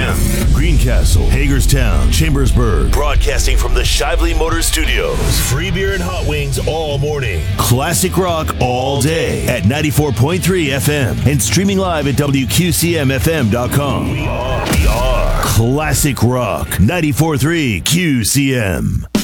FM. Greencastle, Hagerstown, Chambersburg. Broadcasting from the Shively Motor Studios. Free beer and hot wings all morning. Classic rock all day at 94.3 FM. And streaming live at WQCMFM.com. We are Classic Rock 94.3 QCM.